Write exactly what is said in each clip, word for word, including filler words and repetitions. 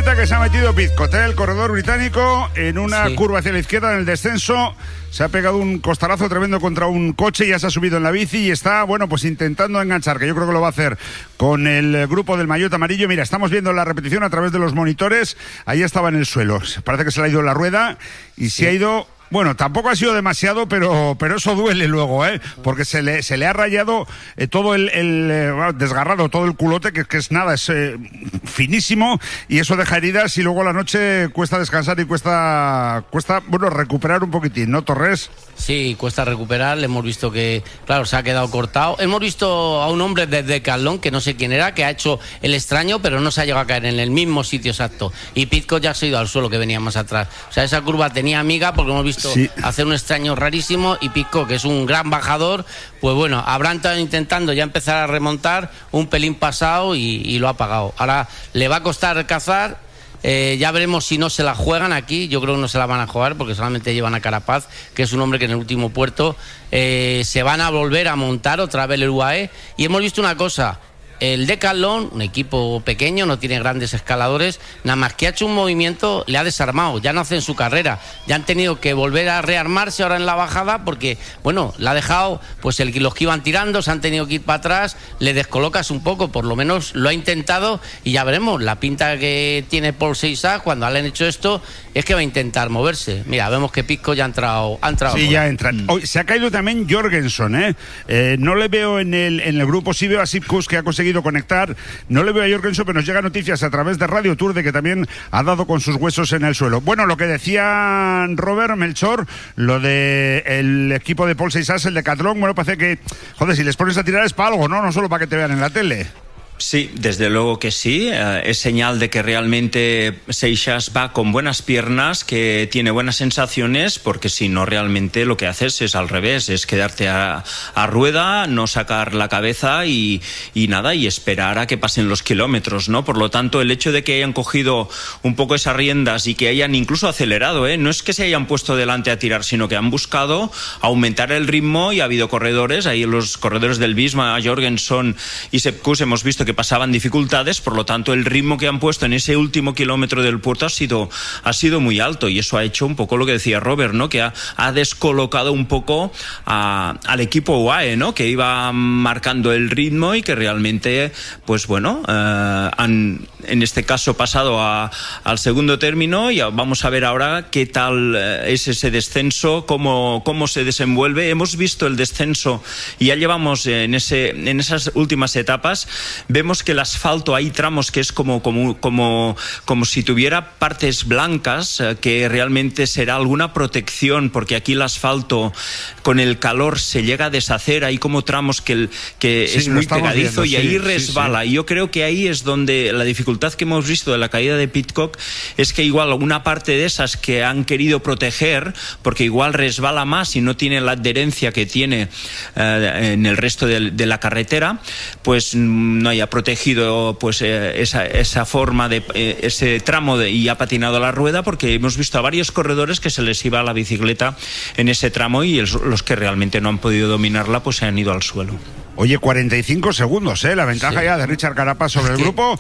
aprieta que se ha metido Pidcock, ¿eh? El corredor británico, en una sí. curva hacia la izquierda en el descenso, se ha pegado un costalazo tremendo contra un coche, ya se ha subido en la bici y está, bueno, pues intentando enganchar, que yo creo que lo va a hacer con el grupo del maillot amarillo. Mira, estamos viendo la repetición a través de los monitores, ahí estaba en el suelo, parece que se le ha ido la rueda y sí. se ha ido... Bueno, tampoco ha sido demasiado, pero pero eso duele luego, ¿eh? Porque se le se le ha rayado eh, todo el, el eh, desgarrado, todo el culote, que, que es nada, es eh, finísimo, y eso deja heridas y luego a la noche cuesta descansar y cuesta, cuesta bueno, recuperar un poquitín, ¿no, Torres? Sí, cuesta recuperar, hemos visto que, claro, se ha quedado cortado. Hemos visto a un hombre de Decathlon, que no sé quién era, que ha hecho el extraño, pero no se ha llegado a caer en el mismo sitio exacto. Y Pidcock ya se ha ido al suelo, que venía más atrás. O sea, esa curva tenía amiga, porque hemos visto sí. hacer un extraño rarísimo, y Pidcock, que es un gran bajador, pues bueno, habrán estado intentando ya empezar a remontar, un pelín pasado y, y lo ha pagado. Ahora le va a costar cazar. Eh, ya veremos si no se la juegan aquí. Yo creo que no se la van a jugar, porque solamente llevan a Carapaz, que es un hombre que en el último puerto eh, se van a volver a montar otra vez el U A E. Y hemos visto una cosa: el Decathlon, un equipo pequeño, no tiene grandes escaladores, nada más que ha hecho un movimiento, le ha desarmado, ya no hacen su carrera, ya han tenido que volver a rearmarse ahora en la bajada, porque, bueno, le ha dejado, pues el, los que iban tirando se han tenido que ir para atrás, le descolocas un poco, por lo menos lo ha intentado, y ya veremos, la pinta que tiene Paul Seissach cuando le han hecho esto, es que va a intentar moverse. Mira, vemos que Pidcock ya ha entrado, ha entrado. Sí, ya entra. Oh, se ha caído también Jorgenson, ¿eh? eh no le veo en el, en el grupo, sí veo a Sipkus, que ha conseguido conectar, no le veo a Jorgenson, pero nos llegan noticias a través de Radio Tour de que también ha dado con sus huesos en el suelo. Bueno, lo que decía Robert Melchor, lo de el equipo de Paul Seissach, el Decathlon, bueno, parece que, joder, si les pones a tirar es para algo, ¿no? No solo para que te vean en la tele. Sí, desde luego que sí. Eh, es señal de que realmente Seissach va con buenas piernas, que tiene buenas sensaciones, porque si no, realmente lo que haces es al revés, es quedarte a, a rueda, no sacar la cabeza y, y nada, y esperar a que pasen los kilómetros, ¿no? Por lo tanto, el hecho de que hayan cogido un poco esas riendas y que hayan incluso acelerado, ¿eh? No es que se hayan puesto delante a tirar, sino que han buscado aumentar el ritmo, y ha habido corredores, ahí los corredores del Visma, Jorgenson y Sipkus, hemos visto que pasaban dificultades, por lo tanto el ritmo que han puesto en ese último kilómetro del puerto ha sido, ha sido muy alto, y eso ha hecho un poco lo que decía Robert, ¿no? Que ha, ha descolocado un poco a, al equipo U A E, ¿no? Que iba marcando el ritmo y que realmente, pues bueno, eh, han en este caso pasado a, al segundo término, y vamos a ver ahora qué tal es ese descenso, cómo, cómo se desenvuelve. Hemos visto el descenso y ya llevamos en, ese, en esas últimas etapas. Vemos que el asfalto, hay tramos que es como, como, como, como si tuviera partes blancas, eh, que realmente será alguna protección, porque aquí el asfalto con el calor se llega a deshacer. Hay como tramos que, el, que sí, es muy pegadizo viendo, y sí, ahí resbala. Sí, sí. Y yo creo que ahí es donde la dificultad que hemos visto de la caída de Pidcock es que igual alguna parte de esas que han querido proteger, porque igual resbala más y no tiene la adherencia que tiene eh, en el resto de, de la carretera, pues no haya protegido pues eh, esa, esa forma de eh, ese tramo de, y ha patinado la rueda, porque hemos visto a varios corredores que se les iba la bicicleta en ese tramo, y el, los que realmente no han podido dominarla pues se han ido al suelo. Oye, cuarenta y cinco segundos, ¿eh? La ventaja sí. ya de Richard Carapaz sobre es el grupo.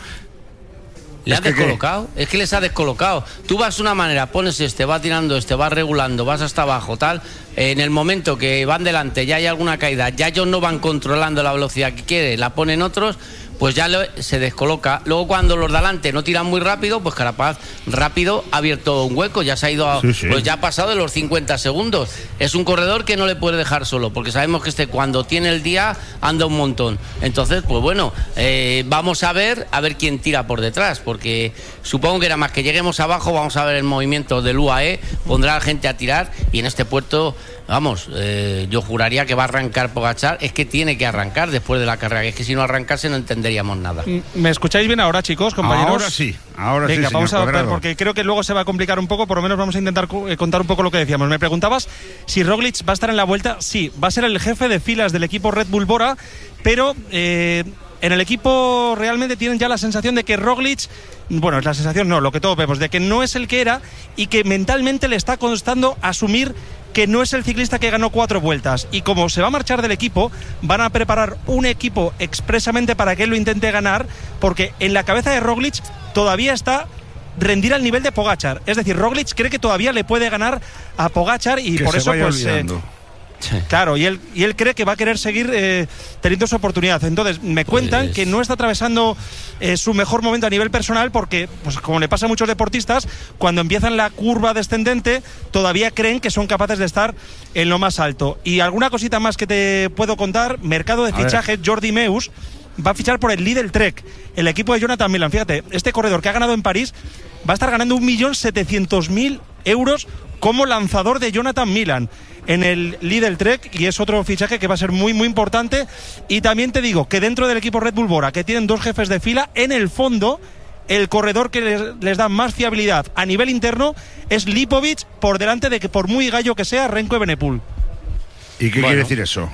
Le ha descolocado, es que les ha descolocado. Tú vas de una manera, pones este, va tirando este, vas regulando, vas hasta abajo, tal. En el momento que van delante, ya hay alguna caída, ya ellos no van controlando la velocidad que quiere, la ponen otros, pues ya lo, se descoloca. Luego cuando los de adelante no tiran muy rápido, pues Carapaz rápido ha abierto un hueco, ya se ha ido a, sí, sí. pues ya ha pasado de los cincuenta segundos. Es un corredor que no le puede dejar solo, porque sabemos que este cuando tiene el día anda un montón. Entonces, pues bueno, eh, vamos a ver a ver quién tira por detrás, porque supongo que nada más que lleguemos abajo vamos a ver el movimiento del U A E, pondrá a la gente a tirar, y en este puerto, vamos, eh, yo juraría que va a arrancar Pogačar. Es que tiene que arrancar después de la carrera, que es que si no arrancase no entenderíamos nada. ¿Me escucháis bien ahora, chicos, compañeros? Ahora sí, ahora Venga, sí, vamos a ver, porque creo que luego se va a complicar un poco, por lo menos vamos a intentar contar un poco lo que decíamos. Me preguntabas si Roglic va a estar en la vuelta. Sí, va a ser el jefe de filas del equipo Red Bull Bora, pero eh, en el equipo realmente tienen ya la sensación de que Roglic, bueno, es la sensación, no, lo que todos vemos, de que no es el que era, y que mentalmente le está costando asumir que no es el ciclista que ganó cuatro vueltas. Y como se va a marchar del equipo, van a preparar un equipo expresamente para que él lo intente ganar, porque en la cabeza de Roglic todavía está rendir al nivel de Pogačar. Es decir, Roglic cree que todavía le puede ganar a Pogačar y que por se eso vaya pues olvidando. Sí. Claro, y él, y él cree que va a querer seguir eh, teniendo esa oportunidad. Entonces, me cuentan pues... que no está atravesando eh, su mejor momento a nivel personal porque, pues como le pasa a muchos deportistas, cuando empiezan la curva descendente, todavía creen que son capaces de estar en lo más alto. Y alguna cosita más que te puedo contar, mercado de fichajes, Jordi Meus va a fichar por el Lidl Trek, el equipo de Jonathan Milan. Fíjate, este corredor que ha ganado en París va a estar ganando un millón setecientos mil euros como lanzador de Jonathan Milan en el Lidl Trek, y es otro fichaje que va a ser muy muy importante. Y también te digo que dentro del equipo Red Bull Bora, que tienen dos jefes de fila, en el fondo el corredor que les, les da más fiabilidad a nivel interno es Lipovic, por delante de que, por muy gallo que sea, Renko Evenepoel. ¿Y qué bueno, quiere decir eso?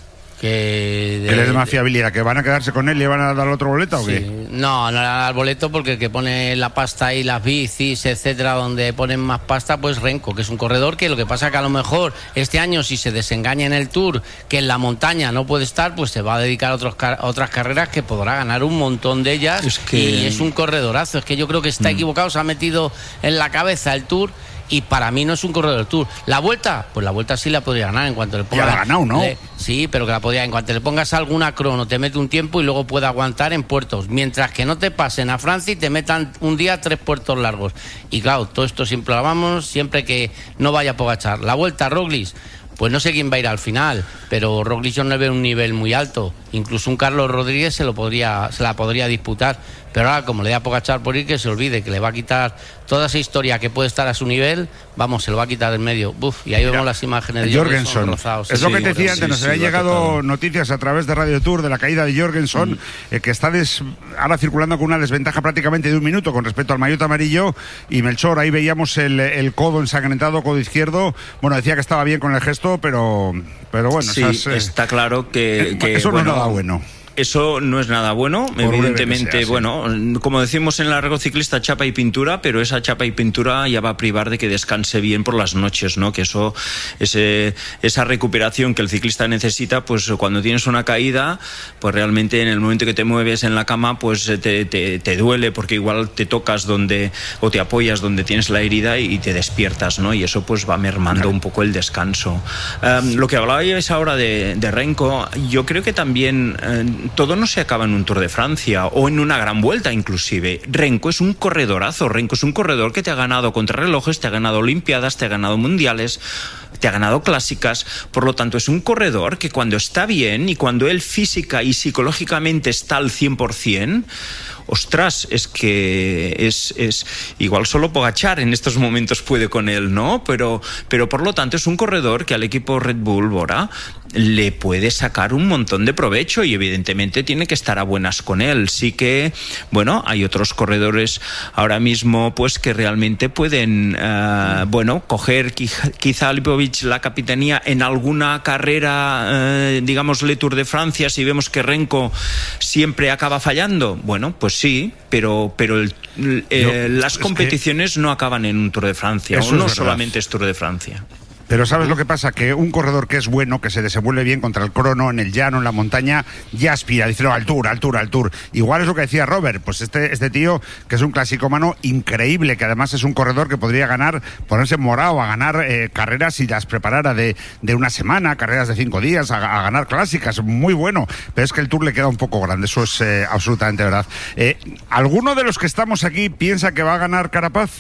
Que, de, ¿Que les dé más fiabilidad? ¿Que van a quedarse con él y le van a dar otro boleto o sí. qué? No, no le van a dar boleto porque el que pone la pasta y las bicis, etcétera, donde ponen más pasta, pues Renko, que es un corredor que lo que pasa que a lo mejor este año, si se desengaña en el Tour, que en la montaña no puede estar, pues se va a dedicar a, otros, a otras carreras que podrá ganar un montón de ellas. Es que... Y es un corredorazo. Es que yo creo que está mm. equivocado, se ha metido en la cabeza el Tour. Y para mí no es un corredor del Tour. La Vuelta, pues la Vuelta sí la podría ganar en cuanto le ponga. Ya la ha ganado, ¿no? Le, sí, pero que la podría, en cuanto le pongas alguna crono, te mete un tiempo y luego puede aguantar en puertos. Mientras que no te pasen a Francia y te metan un día tres puertos largos. Y claro, todo esto siempre lo vamos, siempre que no vaya a Pogačar. La Vuelta, Roglic, pues no sé quién va a ir al final, pero Roglic yo no veo un nivel muy alto. Incluso un Carlos Rodríguez se lo podría, se la podría disputar. Pero ahora, como le da a Pogačar por ir, que se olvide que le va a quitar toda esa historia que puede estar a su nivel, vamos, se lo va a quitar del medio. Uf, y ahí Mira, vemos las imágenes de Jorgensen rozados. Es lo sí, que te decía antes, sí, nos sí, habían llegado tocado. noticias a través de Radio Tour de la caída de Jorgensen, mm. eh, que está des, ahora circulando con una desventaja prácticamente de un minuto con respecto al maillot amarillo. Y Melchor, ahí veíamos el, el codo ensangrentado, codo izquierdo. Bueno, decía que estaba bien con el gesto, pero, pero bueno. Sí, esas, eh, está claro que... que eso bueno, no es nada bueno. Eso no es nada bueno, por evidentemente, sea, bueno, sí. Como decimos en el argot ciclista, chapa y pintura, pero esa chapa y pintura ya va a privar de que descanse bien por las noches, ¿no? Que eso, ese, esa recuperación que el ciclista necesita, pues cuando tienes una caída, pues realmente en el momento que te mueves en la cama, pues te, te, te duele, porque igual te tocas donde, o te apoyas donde tienes la herida y te despiertas, ¿no? Y eso pues va mermando claro. un poco el descanso. Um, lo que hablabais ahora de, de Renko, yo creo que también... Uh, todo no se acaba en un Tour de Francia o en una gran vuelta inclusive. Renko es un corredorazo, Renko es un corredor que te ha ganado contrarrelojes, te ha ganado olimpiadas, te ha ganado mundiales, te ha ganado clásicas, por lo tanto es un corredor que cuando está bien y cuando él física y psicológicamente está al cien por ciento, ostras, es que es, es igual solo Pogačar en estos momentos puede con él, ¿no? Pero, pero por lo tanto es un corredor que al equipo Red Bull Bora le puede sacar un montón de provecho y evidentemente tiene que estar a buenas con él. Sí que, bueno, hay otros corredores ahora mismo pues que realmente pueden, uh, bueno, coger quizá Lipovic la capitanía en alguna carrera, uh, digámosle Tour de Francia, si vemos que Renko siempre acaba fallando, bueno, pues sí, pero, pero el, eh, Yo, las competiciones que... no acaban en un Tour de Francia, o no solamente es Tour de Francia. Pero ¿sabes lo que pasa? Que un corredor que es bueno, que se desenvuelve bien contra el crono, en el llano, en la montaña, ya aspira, dice, no, al Tour, al Tour, al Tour. Igual es lo que decía Robert, pues este, este tío, que es un clasicómano increíble, que además es un corredor que podría ganar, ponerse morado a ganar eh, carreras si las preparara de, de una semana, carreras de cinco días, a, a ganar clásicas, muy bueno. Pero es que el Tour le queda un poco grande, eso es eh, absolutamente verdad. Eh, ¿Alguno de los que estamos aquí piensa que va a ganar Carapaz?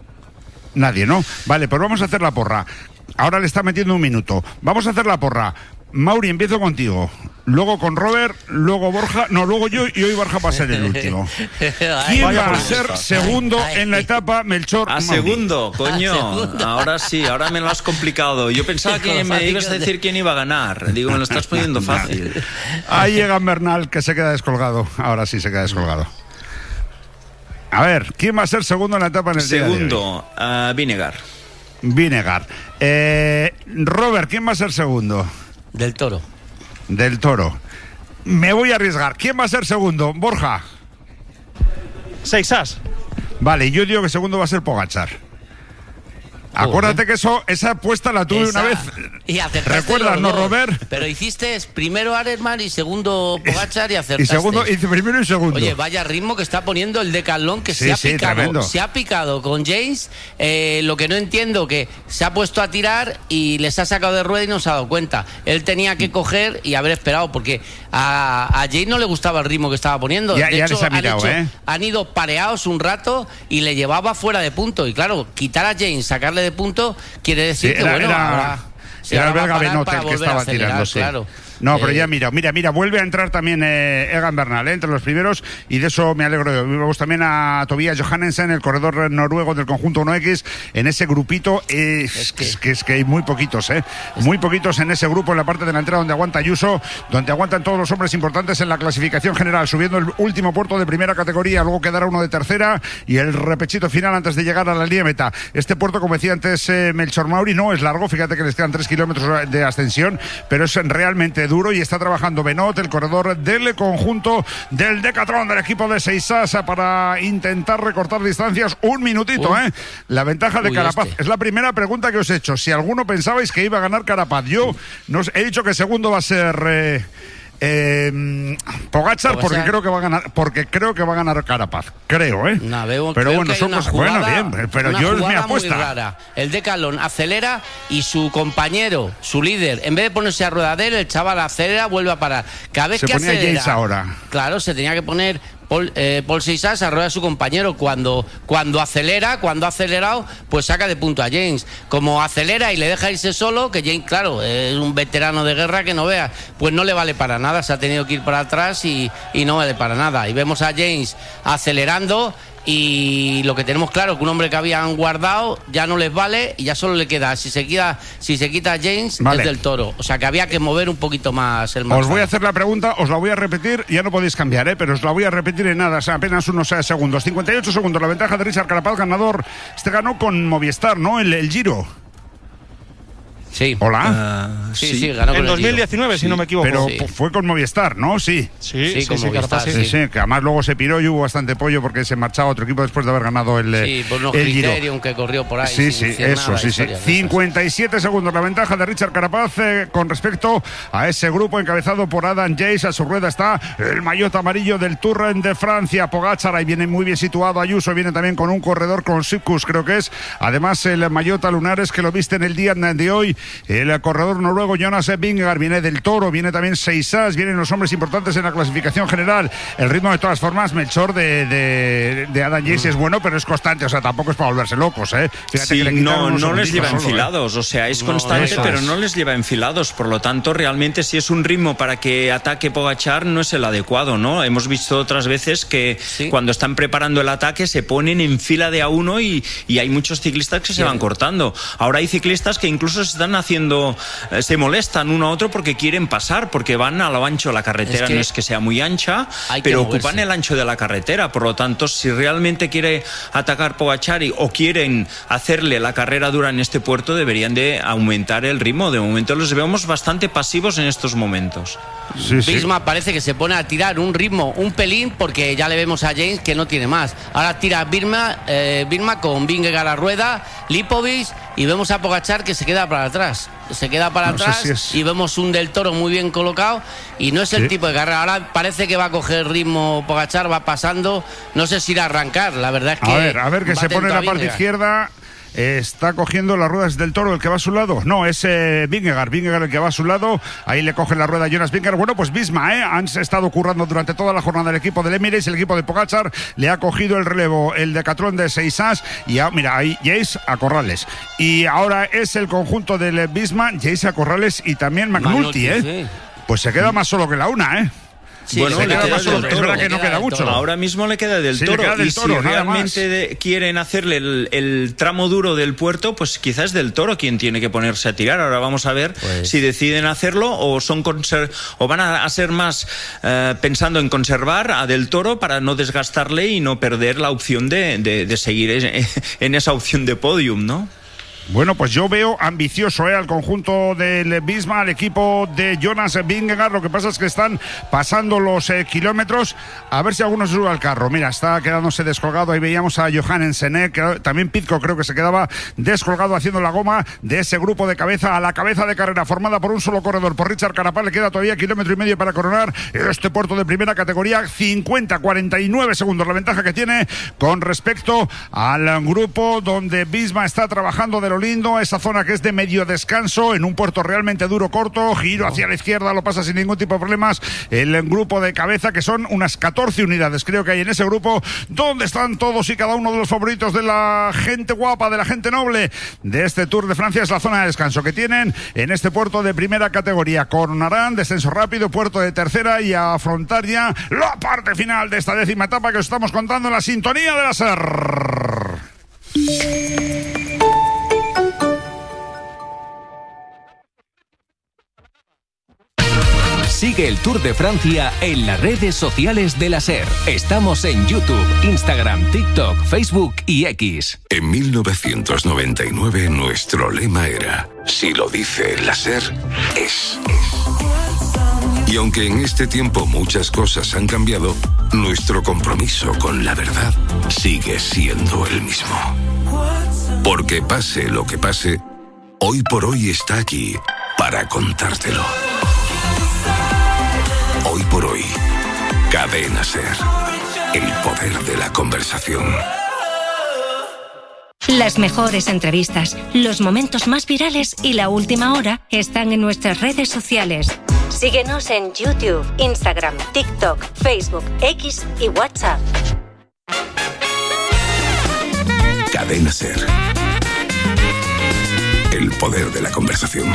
Nadie, ¿no? Vale, pues vamos a hacer la porra. Ahora le está metiendo un minuto. Vamos a hacer la porra. Mauri, empiezo contigo. Luego con Robert, luego Borja. No, luego yo y hoy Borja va a ser el último. ¿Quién va a ser segundo en la etapa, Melchor? A segundo, coño. Ahora sí, ahora me lo has complicado. Yo pensaba que me ibas a decir quién iba a ganar. Digo, me lo estás poniendo fácil. Ahí llega Bernal, que se queda descolgado. Ahora sí se queda descolgado. A ver, ¿quién va a ser segundo en la etapa en el segundo, día de hoy? Uh, Vinegar. Vinegar. Eh, Robert, ¿quién va a ser segundo? Del Toro. Del Toro. Me voy a arriesgar. ¿Quién va a ser segundo? Borja. Seixas. Vale, yo digo que segundo va a ser Pogačar. Acuérdate que eso, esa apuesta la tuve Esa, una vez. Y acertaste. ¿Recuerdas, no, Robert? Pero hiciste primero Arenman y segundo Pogačar y acertaste. Y segundo, hice primero y segundo. Oye, vaya ritmo que está poniendo el Decathlon, que sí, se ha sí, picado. tremendo. Se ha picado con James. Eh, lo que no entiendo, que se ha puesto a tirar y les ha sacado de rueda y no se ha dado cuenta. Él tenía que coger y haber esperado, porque a, a James no le gustaba el ritmo que estaba poniendo. Ya, de ya hecho, les ha han, mirado, hecho ¿eh? han ido pareados un rato y le llevaba fuera de punto. Y claro, quitar a James, sacarle de punto, quiere decir Sí, que era, bueno, era, ahora, era el belga parar Benoit para el que volver a estaba acelerar, tirando, sí. claro. No, pero Eh, ya mira, mira, mira, vuelve a entrar también eh, Egan Bernal, eh, entre los primeros, y de eso me alegro. Vemos también a Tobias Johannesen, el corredor noruego del conjunto uno equis, en ese grupito. Eh, es, que, es, que, es que hay muy poquitos, ¿eh? Muy poquitos en ese grupo, en la parte delantera donde aguanta Ayuso, donde aguantan todos los hombres importantes en la clasificación general, subiendo el último puerto de primera categoría, luego quedará uno de tercera y el repechito final antes de llegar a la línea meta. Este puerto, como decía antes eh, Melchor Mauri, no es largo, fíjate que les quedan tres kilómetros de ascensión, pero es realmente duro y está trabajando Benoit, el corredor del conjunto del Decathlon del equipo de Seisasa, para intentar recortar distancias. Un minutito, Uy. ¿eh? La ventaja de Uy, Carapaz. Este. Es la primera pregunta que os he hecho. Si alguno pensabais que iba a ganar Carapaz, yo no os he dicho que segundo va a ser eh, eh, Pogačar, porque creo que va a ganar, porque creo que va a ganar Carapaz. Creo, ¿eh? No, veo, pero bueno, son somos bueno, bien, pero yo es mi apuesta. Muy rara. El Decathlon acelera y su compañero, su líder, en vez de ponerse a rueda de él, el chaval acelera, vuelve a parar. Cada vez se que ponía acelera, James ahora. Claro, se tenía que poner Paul, eh, Paul Seisas a rueda a su compañero. Cuando, cuando acelera, cuando ha acelerado, pues saca de punto a James. Como acelera y le deja irse solo, que James, claro, es un veterano de guerra que no vea, pues no le vale para nada, se ha tenido que ir para atrás y, y no vale para nada. Y vemos a James acelerando. Y lo que tenemos claro, que un hombre que habían guardado ya no les vale y ya solo le queda, si se quita, si se quita James, vale, es del Toro. O sea que había que mover un poquito más el margen. Os voy a hacer la pregunta, os la voy a repetir, ya no podéis cambiar, ¿eh? Pero os la voy a repetir en nada, o sea, apenas unos segundos. cincuenta y ocho segundos, la ventaja de Richard Carapaz, ganador. Este ganó con Movistar, ¿no? El, el Giro. Sí. Hola. Uh, sí, sí, sí, ganó en dos mil diecinueve, si sí, no me equivoco. Pero sí. fue con Movistar, ¿no? Sí. Sí, sí, sí, con sí, Movistar, sí, sí, sí, que además luego se piró y hubo bastante pollo porque se marchaba a otro equipo después de haber ganado el Sí, por unos el Criterium que corrió por ahí. Sí, sí, eso, sí, sí. cincuenta y siete segundos la ventaja de Richard Carapaz eh, con respecto a ese grupo encabezado por Adam Yates. A su rueda está el maillot amarillo del Tour de Francia, Pogačar, ahí viene muy bien situado Ayuso, viene también con un corredor con Sipkus, creo que es. Además el maillot a lunares que lo viste en el día de hoy, el corredor noruego Jonas Vingegaard, viene del Toro, viene también Seisas, vienen los hombres importantes en la clasificación general. El ritmo de todas formas, Melchor, de, de, de Adam Yates mm. es bueno, pero es constante, o sea, tampoco es para volverse locos, ¿eh? Fíjate sí, que le no, no les lleva solo, enfilados, ¿eh? O sea, es no, constante, pero es. no les lleva enfilados, por lo tanto, realmente si es un ritmo para que ataque Pogačar, no es el adecuado, ¿no? Hemos visto otras veces que sí. cuando están preparando el ataque se ponen en fila de a uno y, y hay muchos ciclistas que sí. se van cortando. Ahora hay ciclistas que incluso se están haciendo, eh, se molestan uno a otro porque quieren pasar, porque van a lo ancho. La carretera es que no es que sea muy ancha, pero ocupan el ancho de la carretera. Por lo tanto, si realmente quiere atacar Pogačar o quieren hacerle la carrera dura en este puerto, deberían de aumentar el ritmo. De momento los vemos bastante pasivos en estos momentos. Sí, sí. Visma parece que se pone a tirar un ritmo un pelín, porque ya le vemos a James que no tiene más. Ahora tira Visma, eh, Visma con Vingegaard a rueda, Lipovic, y vemos a Pogačar que se queda para atrás. Se queda para no atrás si es... y vemos un del Toro muy bien colocado y no es el sí. tipo de carrera. Ahora parece que va a coger ritmo Pogačar, va pasando, no sé si irá a arrancar, la verdad es que... A ver, a ver que se pone en la parte izquierda... Está cogiendo las ruedas del Toro, el que va a su lado. No, es eh, Vingegaard, Vingegaard el que va a su lado. Ahí le coge la rueda a Jonas Vingegaard. Bueno, pues Visma, ¿eh? Han estado currando durante toda la jornada el equipo del Emirates, el equipo de Pogačar. Le ha cogido el relevo el Decathlon de Seisas. Y ya, mira, ahí Yates a Corrales. Y ahora es el conjunto del Visma, Yates a Corrales y también McNulty, ¿eh? Sí. Pues se queda más solo que la una, ¿eh? Sí, bueno, le queda solo, del es verdad que no queda mucho. Toro. Ahora mismo le queda del sí, Toro. Queda del y toro, si realmente de, quieren hacerle el, el tramo duro del puerto, pues quizás es del Toro quien tiene que ponerse a tirar. Ahora vamos a ver pues... si deciden hacerlo o son conser- o van a, a ser más eh, pensando en conservar a del Toro para no desgastarle y no perder la opción de, de, de seguir en esa opción de podium, ¿no? Bueno, pues yo veo ambicioso, ¿eh? Al conjunto del Visma, al equipo de Jonas Vingegaard. Lo que pasa es que están pasando los eh, kilómetros. A ver si alguno se sube al carro. Mira, está quedándose descolgado. Ahí veíamos a Johansen Sené, que también Pizco creo que se quedaba descolgado haciendo la goma de ese grupo de cabeza a la cabeza de carrera formada por un solo corredor, por Richard Carapaz. Le queda todavía kilómetro y medio para coronar este puerto de primera categoría. cincuenta cuarenta y nueve segundos la ventaja que tiene con respecto al grupo donde Visma está trabajando de lo lindo, esa zona que es de medio descanso en un puerto realmente duro, corto, giro hacia la izquierda, lo pasa sin ningún tipo de problemas el grupo de cabeza, que son unas catorce unidades creo que hay en ese grupo, donde están todos y cada uno de los favoritos de la gente guapa, de la gente noble de este Tour de Francia. Es la zona de descanso que tienen en este puerto de primera categoría. Coronarán, descenso rápido, puerto de tercera, y a afrontar ya la parte final de esta décima etapa que os estamos contando en la sintonía de la S E R. Sigue el Tour de Francia en las redes sociales de la S E R. Estamos en YouTube, Instagram, TikTok, Facebook y X. En mil novecientos noventa y nueve nuestro lema era: si lo dice la S E R, es. Y aunque en este tiempo muchas cosas han cambiado, nuestro compromiso con la verdad sigue siendo el mismo. Porque pase lo que pase, Hoy por Hoy está aquí para contártelo. Hoy por Hoy, Cadena SER, el poder de la conversación. Las mejores entrevistas, los momentos más virales y la última hora están en nuestras redes sociales. Síguenos en YouTube, Instagram, TikTok, Facebook, X y WhatsApp. Cadena SER, el poder de la conversación.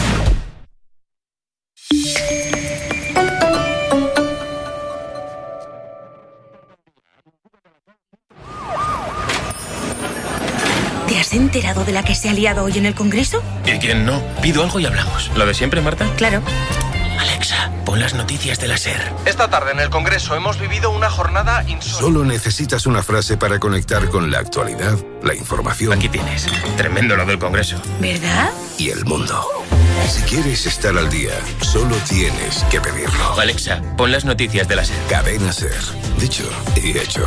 ¿Te has enterado de la que se ha liado hoy en el Congreso? ¿Y quién no? Pido algo y hablamos. ¿Lo de siempre, Marta? Claro. Alexa, pon las noticias de la S E R. Esta tarde en el Congreso hemos vivido una jornada insólita. Solo necesitas una frase para conectar con la actualidad, la información. Aquí tienes. Tremendo lo del Congreso. ¿Verdad? Y el mundo. Si quieres estar al día, solo tienes que pedirlo. Alexa, pon las noticias de la S E R. Cadena SER. Dicho y hecho.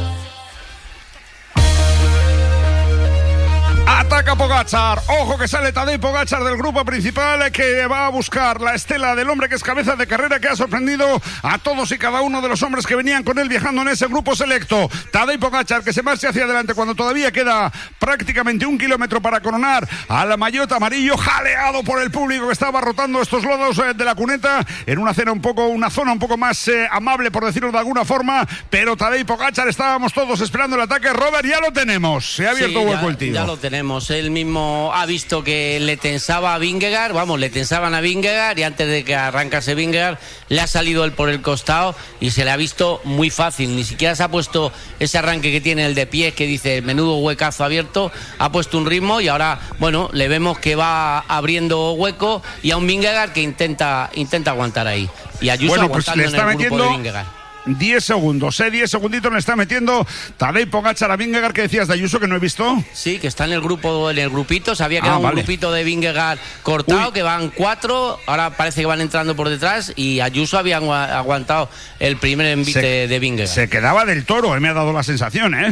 Ataca Pogačar, ojo que sale Tadej Pogačar del grupo principal, que va a buscar la estela del hombre que es cabeza de carrera, que ha sorprendido a todos y cada uno de los hombres que venían con él viajando en ese grupo selecto. Tadej Pogačar, que se marcha hacia adelante cuando todavía queda prácticamente un kilómetro para coronar al maillot amarillo, jaleado por el público que estaba rotando estos lodos de la cuneta en una zona un poco, una zona un poco más eh, amable, por decirlo de alguna forma, pero Tadej Pogačar, estábamos todos esperando el ataque. Robert, ya lo tenemos, se ha abierto sí, hueco ya, el tiro. Ya lo tenemos. Él mismo ha visto que le tensaba a Vingegaard, vamos, le tensaban a Vingegaard, y antes de que arrancase Vingegaard le ha salido él por el costado y se le ha visto muy fácil. Ni siquiera se ha puesto ese arranque que tiene el de pies, que dice menudo huecazo abierto, ha puesto un ritmo y ahora, bueno, le vemos que va abriendo hueco, y a un Vingegaard que intenta, intenta aguantar ahí. Y Ayuso bueno, pues aguantando le está en el metiendo grupo de Vingegaard. diez segundos, eh, diez segunditos le está metiendo Tadej Pogačar a Vingegaard. ¿Qué decías de Ayuso, que no he visto? Sí, que está en el grupo, en el grupito, se había quedado Ah, vale. un grupito de Vingegaard cortado. Uy. Que van cuatro, ahora parece que van entrando por detrás, y Ayuso había aguantado el primer envite se, de Vingegaard. Se quedaba del Toro, eh, me ha dado la sensación, ¿eh?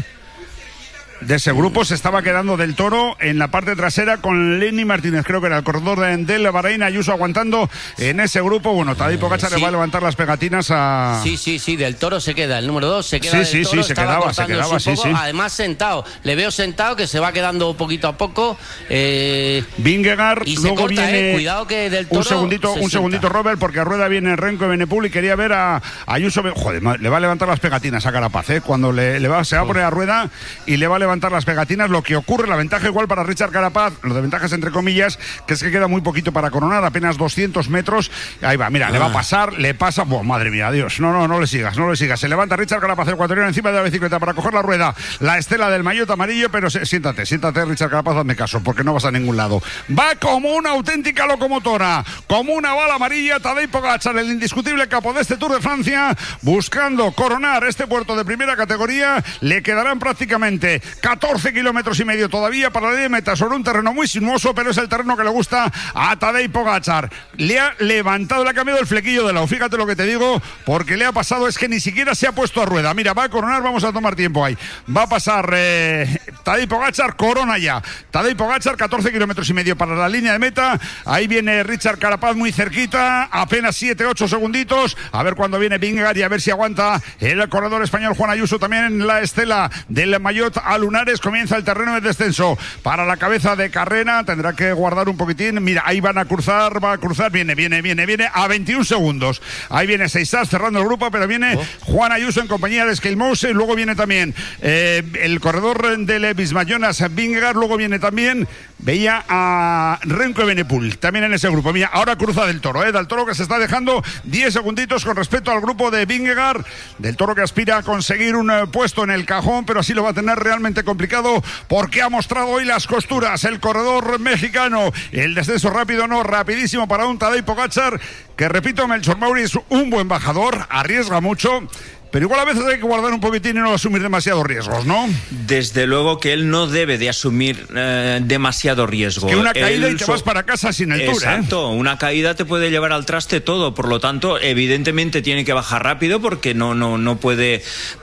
De ese grupo se estaba quedando del Toro en la parte trasera con Lenny Martínez, creo que era el corredor de, del Bahrein. Ayuso aguantando en ese grupo. Bueno, Tadej Pogačar eh, sí. le va a levantar las pegatinas a... Sí, sí, sí, del Toro se queda, el número dos se queda sí, del sí, Toro, sí, se quedaba, se quedaba, sí, sí. Además sentado, le veo sentado, que se va quedando poquito a poco. Eh, Vingegaard, y luego corta, viene... Eh, cuidado que del Toro Un segundito, un segundito, Robert, porque a rueda viene Renko y Benepul, y quería ver a Ayuso. Joder, le va a levantar las pegatinas a Carapaz, ¿eh? Cuando le, le va, se va a poner a rueda y le va a levantar las pegatinas. Lo que ocurre, la ventaja igual para Richard Carapaz, lo de ventajas entre comillas, que es que queda muy poquito para coronar, apenas doscientos metros. Ahí va, mira, ah. le va a pasar, le pasa, oh, madre mía, Dios, no, no, no le sigas, no le sigas. Se levanta Richard Carapaz, el ecuatoriano, encima de la bicicleta para coger la rueda, la estela del maillot amarillo, pero se, siéntate, siéntate, Richard Carapaz, hazme caso, porque no vas a ningún lado. Va como una auténtica locomotora, como una bala amarilla, Tadej Pogačar, el indiscutible capo de este Tour de Francia, buscando coronar este puerto de primera categoría. Le quedarán prácticamente catorce kilómetros y medio todavía para la línea de meta sobre un terreno muy sinuoso, pero es el terreno que le gusta a Tadej Pogačar. Le ha levantado, le ha cambiado el flequillo de lado, fíjate lo que te digo, porque le ha pasado, es que ni siquiera se ha puesto a rueda. Mira, va a coronar, vamos a tomar tiempo ahí. Va a pasar eh, Tadej Pogačar, corona ya. Tadej Pogačar, catorce kilómetros y medio para la línea de meta. Ahí viene Richard Carapaz muy cerquita, apenas siete ocho segunditos. A ver cuándo viene Vingegaard y a ver si aguanta el corredor español Juan Ayuso también en la estela del Maillot a Lunares. Comienza el terreno de descenso para la cabeza de carrera, tendrá que guardar un poquitín. Mira, ahí van a cruzar, va a cruzar, viene, viene, viene, viene a veintiún segundos. Ahí viene Seixas cerrando el grupo, pero viene oh. Juan Ayuso en compañía de Skelmose. Luego viene también eh, el corredor del Visma Jonas Vingegaard. Luego viene también, veía a Remco Evenepoel también en ese grupo. Mira, ahora cruza Del Toro, eh, Del Toro que se está dejando diez segunditos con respecto al grupo de Vingegaard. Del Toro que aspira a conseguir un eh, puesto en el cajón, pero así lo va a tener realmente complicado porque ha mostrado hoy las costuras el corredor mexicano. El descenso rápido no, rapidísimo para un Tadej Pogačar que, repito, Melchor Mauri es un buen bajador, arriesga mucho, pero igual a veces hay que guardar un poquitín y no asumir demasiados riesgos, ¿no? Desde luego que él no debe de asumir eh, demasiado riesgo. Es que una caída él y te vas para casa sin el Tour, ¿eh? Exacto, una caída te puede llevar al traste todo, por lo tanto, evidentemente tiene que bajar rápido porque no, no, no puede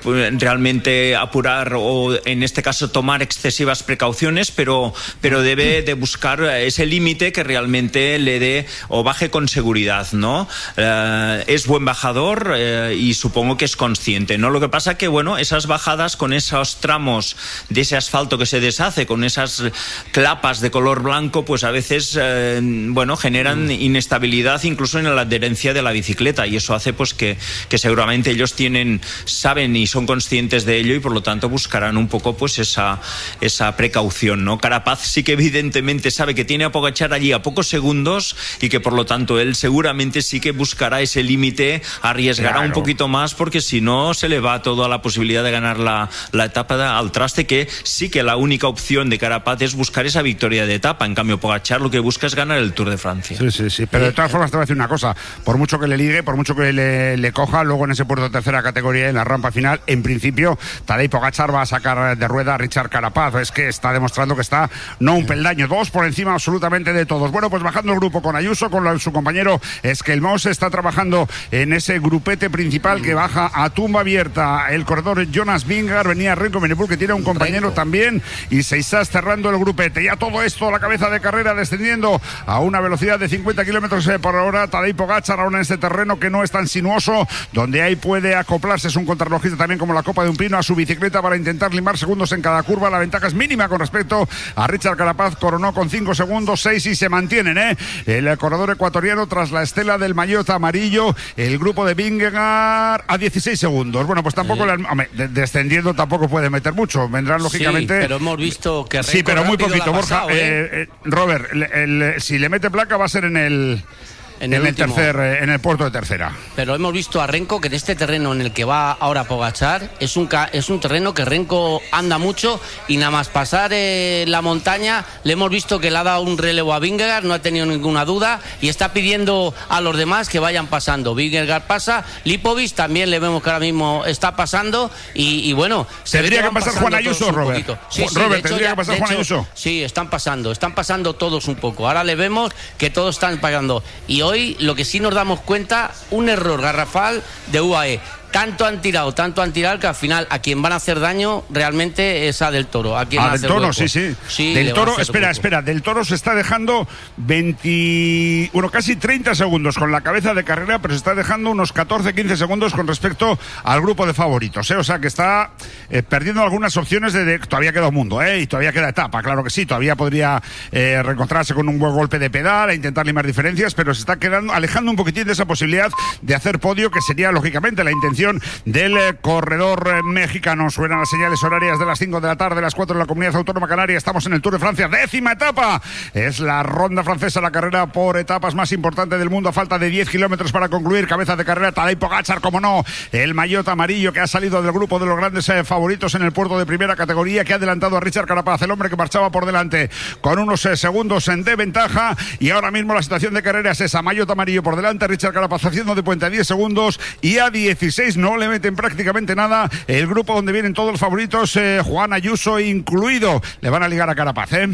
realmente apurar o, en este caso, tomar excesivas precauciones, pero, pero debe de buscar ese límite que realmente le dé o baje con seguridad, ¿no? Eh, es buen bajador eh, y supongo que es con consciente, ¿no? Lo que pasa que, bueno, esas bajadas con esos tramos de ese asfalto que se deshace, con esas clapas de color blanco, pues a veces, eh, bueno, generan inestabilidad incluso en la adherencia de la bicicleta, y eso hace pues que, que seguramente ellos tienen, saben y son conscientes de ello, y por lo tanto buscarán un poco pues esa, esa precaución, ¿no? Carapaz sí que evidentemente sabe que tiene a Pogačar allí a pocos segundos y que por lo tanto él seguramente sí que buscará ese límite, arriesgará claro. un poquito más, porque si no se le va toda la posibilidad de ganar la, la etapa al traste, que sí que la única opción de Carapaz es buscar esa victoria de etapa. En cambio, Pogačar lo que busca es ganar el Tour de Francia. Sí, sí, sí, pero de todas formas te voy a decir una cosa, por mucho que le ligue, por mucho que le, le coja, luego en ese puerto de tercera categoría, en la rampa final, en principio, Tadej Pogačar va a sacar de rueda a Richard Carapaz. Es que está demostrando que está no un peldaño, dos por encima absolutamente de todos. Bueno, pues bajando el grupo con Ayuso, con la, su compañero Skelmose, está trabajando en ese grupete principal que baja a tumba abierta el corredor Jonas Vingegaard. Venía Remco Evenepoel, que tiene un compañero Renko. también, y Seixas cerrando el grupete. Ya todo esto, la cabeza de carrera descendiendo a una velocidad de cincuenta kilómetros por hora. Tadej Pogačar ahora en este terreno que no es tan sinuoso, donde ahí puede acoplarse, es un contrarrelojista también como la copa de un pino, a su bicicleta para intentar limar segundos en cada curva. La ventaja es mínima con respecto a Richard Carapaz, coronó con cinco segundos, seis, y se mantienen, ¿eh? El corredor ecuatoriano tras la estela del maillot amarillo, el grupo de Vingegaard a dieciséis segundos. Bueno, pues tampoco, sí. le, hombre, descendiendo tampoco puede meter mucho. Vendrán lógicamente. Sí, pero hemos visto que Renko sí, pero muy poquito, Borja. Pasado, ¿eh? Eh, eh, Robert, el, el, si le mete placa va a ser en el. En el, en el tercer, en el puerto de tercera. Pero hemos visto a Renko que en este terreno en el que va ahora Pogačar es un es un terreno que Renko anda mucho, y nada más pasar eh, la montaña le hemos visto que le ha dado un relevo a Vingegaard, no ha tenido ninguna duda, y está pidiendo a los demás que vayan pasando. Vingegaard pasa, Lipovic también le vemos que ahora mismo está pasando, y, y bueno, tendría que pasar Juan Ayuso, Robert. Sí, sí, Robert, hecho, tendría ya, que pasar Juan hecho, Ayuso. Sí, están pasando, están pasando todos un poco. Ahora le vemos que todos están pagando, y hoy lo que sí nos damos cuenta, un error garrafal de U A E. Tanto han tirado, tanto han tirado que al final a quien van a hacer daño realmente es a Del Toro. A quien ah, Del Toro, hueco. sí, sí. sí Del Toro, espera, hueco. espera. Del Toro se está dejando veinte, bueno, casi treinta segundos con la cabeza de carrera, pero se está dejando unos catorce, quince segundos con respecto al grupo de favoritos, ¿eh? O sea que está eh, perdiendo algunas opciones de, de. Todavía queda un mundo, ¿eh? Y todavía queda etapa, claro que sí. Todavía podría eh, reencontrarse con un buen golpe de pedal e intentar limar diferencias, pero se está quedando, alejando un poquitín de esa posibilidad de hacer podio, que sería lógicamente la intención del eh, corredor eh, mexicano. Suenan las señales horarias de las cinco de la tarde, las cuatro de la Comunidad Autónoma Canaria. Estamos en el Tour de Francia, décima etapa. Es la ronda francesa, la carrera por etapas más importante del mundo. A falta de diez kilómetros para concluir. Cabeza de carrera Tadej Pogačar, como no, el maillot amarillo que ha salido del grupo de los grandes eh, favoritos en el puerto de primera categoría, que ha adelantado a Richard Carapaz, el hombre que marchaba por delante con unos eh, segundos en de ventaja. Y ahora mismo la situación de carrera es esa: maillot amarillo por delante, Richard Carapaz haciendo de puente a diez segundos, y a dieciséis veintiséis, no le meten prácticamente nada. El grupo donde vienen todos los favoritos, eh, Juan Ayuso incluido, le van a ligar a Carapaz, ¿eh?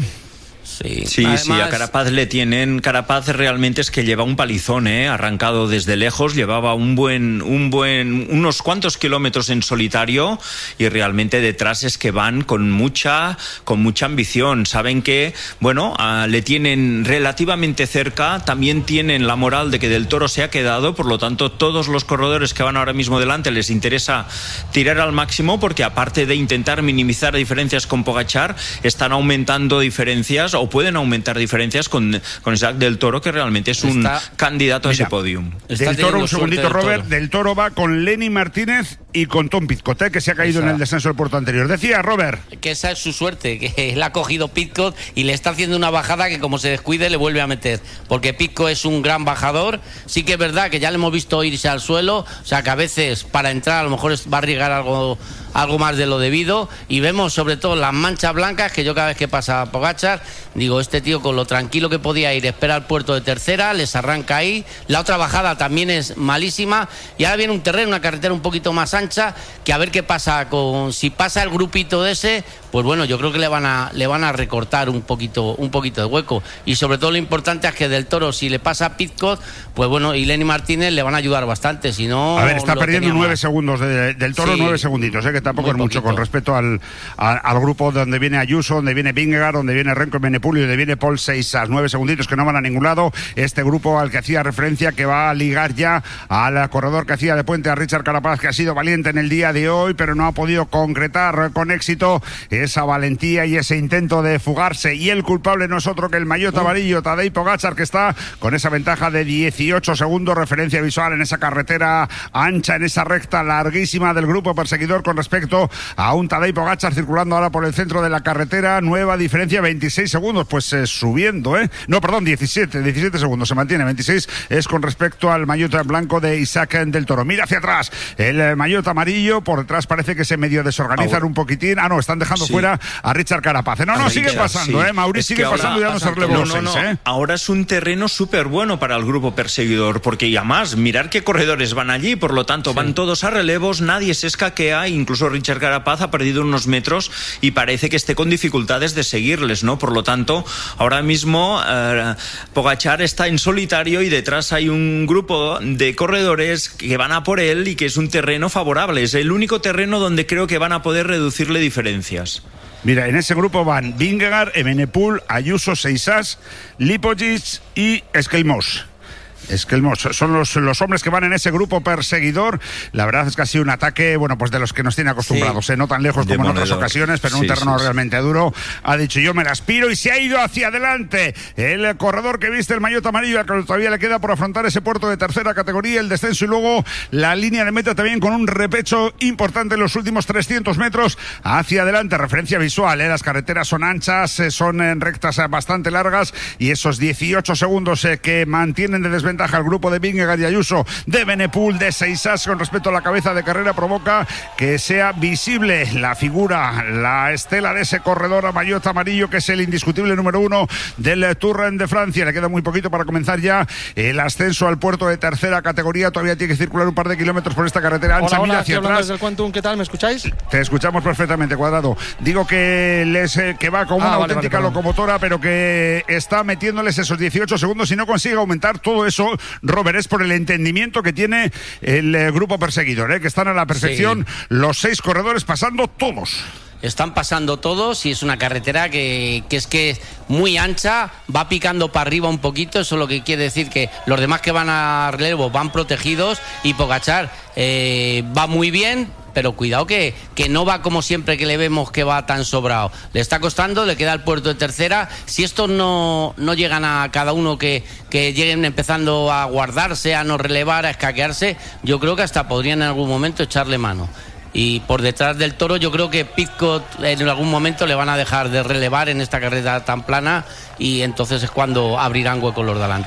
Sí, sí, Además... sí, a Carapaz le tienen. Carapaz realmente es que lleva un palizón, ¿eh? Arrancado desde lejos, llevaba un buen, un buen, unos cuantos kilómetros en solitario y realmente detrás es que van con mucha, con mucha ambición. Saben que, bueno, uh, le tienen relativamente cerca, también tienen la moral de que Del Toro se ha quedado, por lo tanto todos los corredores que van ahora mismo delante les interesa tirar al máximo porque aparte de intentar minimizar diferencias con Pogačar, están aumentando diferencias o pueden aumentar diferencias con, con Isaac Del Toro, que realmente es un está, candidato a mira, ese podium. Del Toro, un segundito, del Robert. Toro. Del Toro va con Lenny Martínez y con Tom Pidcock, que se ha caído esa. en el descenso del puerto anterior. Decía, Robert. Que esa es su suerte, que le ha cogido Pidcock y le está haciendo una bajada que como se descuide le vuelve a meter. Porque Pidcock es un gran bajador. Sí que es verdad que ya le hemos visto irse al suelo, o sea que a veces para entrar a lo mejor va a arriesgar algo, algo más de lo debido. Y vemos sobre todo las manchas blancas, que yo cada vez que pasa a Pogačar, digo, este tío con lo tranquilo que podía ir, espera al puerto de tercera, les arranca ahí. La otra bajada también es malísima. Y ahora viene un terreno, una carretera un poquito más ancha, que a ver qué pasa con, si pasa el grupito de ese, pues bueno, yo creo que le van a, le van a recortar un poquito, un poquito de hueco. Y sobre todo lo importante es que Del Toro, si le pasa a Pidcock, pues bueno, y Lenny Martínez le van a ayudar bastante, si no... A ver, está perdiendo nueve segundos de, Del Toro, sí, nueve segunditos, ¿eh? Que tampoco es mucho con respecto al, al, al grupo donde viene Ayuso, donde viene Vingegaard, donde viene Renko Evenepoel y donde viene Paul Seixas. Nueve segunditos que no van a ningún lado. Este grupo al que hacía referencia, que va a ligar ya al corredor que hacía de puente a Richard Carapaz, que ha sido valiente en el día de hoy, pero no ha podido concretar con éxito esa valentía y ese intento de fugarse. Y el culpable no es otro que el maillot amarillo, Tadej Pogačar, que está con esa ventaja de dieciocho segundos, referencia visual en esa carretera ancha, en esa recta larguísima del grupo perseguidor con respecto a un Tadej Pogačar circulando ahora por el centro de la carretera. Nueva diferencia, veintiséis segundos, pues eh, subiendo, ¿eh? No, perdón, diecisiete, diecisiete segundos, se mantiene, veintiséis es con respecto al maillot blanco de Isaac Del Toro. Mira hacia atrás, el eh, maillot amarillo, por detrás parece que se medio desorganizan un poquitín. Ah, no, están dejando sí. fuera a Richard Carapaz. No, no, sigue pasando, sí. ¿eh? Mauricio sigue pasando y dándose relevo. No, no, no. ¿eh? Ahora es un terreno súper bueno para el grupo perseguidor, porque y además, mirar qué corredores van allí, por lo tanto, sí. van todos a relevos, nadie se escaquea, incluso Richard Carapaz ha perdido unos metros y parece que esté con dificultades de seguirles, ¿no? Por lo tanto, ahora mismo eh, Pogačar está en solitario y detrás hay un grupo de corredores que van a por él y que es un terreno favorable. Es el único terreno donde creo que van a poder reducirle diferencias. Mira, en ese grupo van Vingegaard, Evenepoel, Ayuso, Seixas, Lipovic y Esquelmos. Es que son los, los hombres que van en ese grupo perseguidor. La verdad es que ha sido un ataque, bueno, pues de los que nos tiene acostumbrados, sí. ¿eh? No tan lejos de como monedor. En otras ocasiones, pero en sí, un terreno sí, realmente sí. duro. Ha dicho, yo me la aspiro, y se ha ido hacia adelante. El corredor que viste, el maillot amarillo, que todavía le queda por afrontar ese puerto de tercera categoría, el descenso y luego la línea de meta también con un repecho importante en los últimos trescientos metros hacia adelante. Referencia visual, ¿eh? Las carreteras son anchas, son en rectas bastante largas, y esos dieciocho segundos eh, que mantienen de desventaja al grupo de Vingegaard y Ayuso, de Evenepoel, de Seixas con respecto a la cabeza de carrera, provoca que sea visible la figura, la estela de ese corredor a maillot amarillo, que es el indiscutible número uno del Tour de Francia. Le queda muy poquito para comenzar ya el ascenso al puerto de tercera categoría. Todavía tiene que circular un par de kilómetros por esta carretera ancha. Hola, hola, Mira hacia atrás. Desde el Quantum, ¿qué tal? ¿Me escucháis? Te escuchamos perfectamente, Cuadrado. Digo que les eh, que va como ah, una vale, auténtica vale, locomotora, pero que está metiéndoles esos dieciocho segundos y no consigue aumentar todo eso. Robert, es por el entendimiento que tiene el eh, grupo perseguidor, ¿eh? Que están a la perfección, sí. Los seis corredores pasando todos. Están pasando todos y es una carretera que, que es que es muy ancha, va picando para arriba un poquito, eso lo que quiere decir que los demás que van a relevo van protegidos y Pogačar eh, va muy bien, pero cuidado que, que no va como siempre que le vemos que va tan sobrado. Le está costando, le queda el puerto de tercera. Si estos no, no llegan a cada uno que, que lleguen empezando a guardarse, a no relevar, a escaquearse, yo creo que hasta podrían en algún momento echarle mano. Y por detrás del Toro yo creo que Pidcock en algún momento le van a dejar de relevar en esta carrera tan plana y entonces es cuando abrirán hueco los de delante.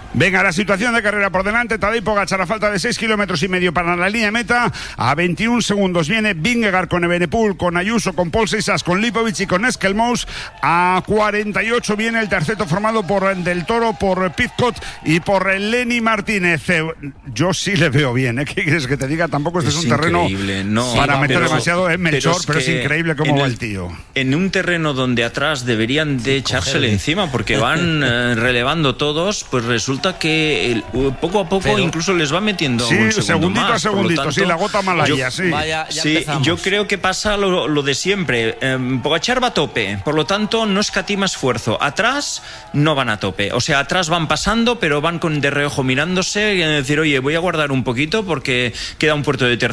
Venga, la situación de carrera por delante. Tadej Pogačar a falta de seis kilómetros y medio para la línea de meta. A veintiún segundos viene Vingegaard con Evenepoel, con Ayuso, con Paul Seixas, con Lipovic y con Skelmous. A cuarenta y ocho viene el terceto formado por Del Toro, por Pidcock y por Lenny Martínez. Yo sí le veo bien, ¿eh? ¿Qué quieres que te diga? Tampoco este es, es un terreno no, para sí, meter pero, demasiado en Melchor, pero es, pero es que increíble cómo va el, el tío. En un terreno donde atrás deberían de echársele encima porque van eh, relevando todos, pues resulta que el, poco a poco pero, incluso les va metiendo sí, un segundo segundito más. a segundito, tanto, sí, la gota malaya, yo, sí. Vaya, sí, yo creo que pasa lo, lo de siempre. Eh, Pogačar va a tope, por lo tanto no escatima esfuerzo. Atrás no van a tope, o sea, atrás van pasando, pero van con de reojo mirándose y decir, oye, voy a guardar un poquito porque queda un puerto de tercero